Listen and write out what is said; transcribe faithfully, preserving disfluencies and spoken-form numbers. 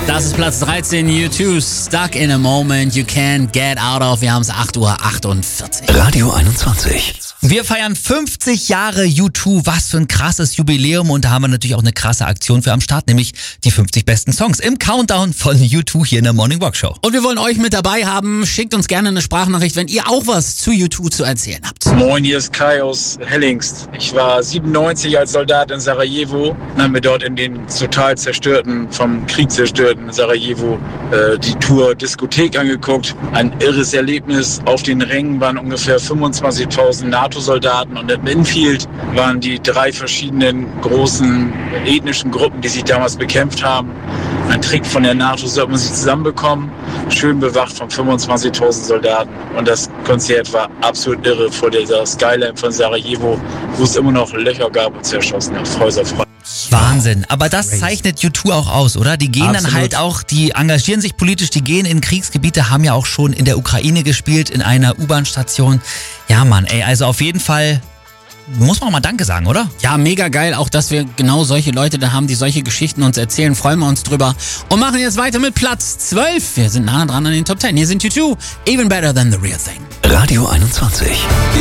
Das ist Platz dreizehn, U zwei, Stuck in a Moment You Can't Get Out Of. Wir haben es acht Uhr achtundvierzig. Radio einundzwanzig. Wir feiern fünfzig Jahre U zwei. Was für ein krasses Jubiläum. Und da haben wir natürlich auch eine krasse Aktion für am Start, nämlich die fünfzig besten Songs im Countdown von U zwei hier in der Morning Walk Show. Und wir wollen euch mit dabei haben. Schickt uns gerne eine Sprachnachricht, wenn ihr auch was zu U zwei zu erzählen habt. Moin, hier ist Kai aus Hellingst. Ich war siebenundneunzig als Soldat in Sarajevo und haben wir dort in den total zerstörten, vom Krieg zerstörten Sarajevo äh, die Tour Diskothek angeguckt. Ein irres Erlebnis. Auf den Rängen waren ungefähr fünfundzwanzigtausend NATO-Soldaten und im Infield waren die drei verschiedenen großen ethnischen Gruppen, die sich damals bekämpft haben. Ein Trick von der NATO, so hat man sie zusammenbekommen, schön bewacht von fünfundzwanzigtausend Soldaten. Und das Konzert war absolut irre vor dieser Skyline von Sarajevo, wo es immer noch Löcher gab und zerschossene Häuser frei. Wahnsinn. Aber das zeichnet U zwei auch aus, oder? Die gehen Absolut. dann halt auch, die engagieren sich politisch, die gehen in Kriegsgebiete, haben ja auch schon in der Ukraine gespielt, in einer U-Bahn-Station. Ja, Mann, ey, also auf jeden Fall muss man auch mal Danke sagen, oder? Ja, mega geil, auch dass wir genau solche Leute da haben, die solche Geschichten uns erzählen. Freuen wir uns drüber. Und machen jetzt weiter mit Platz zwölf. Wir sind nah dran an den Top zehn. Hier sind U zwei, Even Better Than The Real Thing. Radio einundzwanzig.